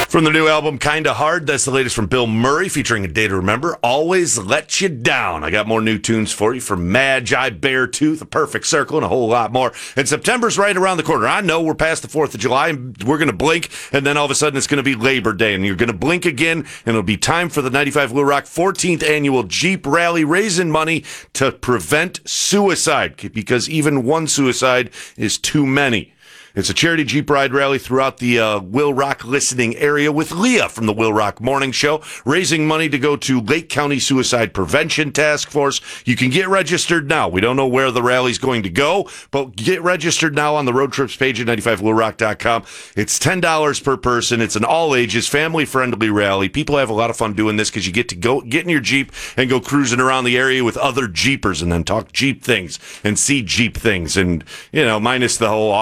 From the new album, Kinda Hard, that's the latest from Bill Murray, featuring A Day to Remember, Always Let You Down. I got more new tunes for you from Magi, Beartooth, A Perfect Circle, and a whole lot more. And September's right around the corner. I know we're past the 4th of July, and we're going to blink, and then all of a sudden it's going to be Labor Day, and you're going to blink again, and it'll be time for the 95 Blue Rock 14th Annual Jeep Rally, raising money to prevent suicide, because even one suicide is too many. It's a charity Jeep ride rally throughout the Will Rock listening area with Leah from the Will Rock Morning Show, raising money to go to Lake County Suicide Prevention Task Force. You can get registered now. We don't know where the rally's going to go, but get registered now on the road trips page at 95bluerock.com. It's $10 per person. It's an all-ages, family-friendly rally. People have a lot of fun doing this because you get to go get in your Jeep and go cruising around the area with other Jeepers and then talk Jeep things and see Jeep things and, minus the whole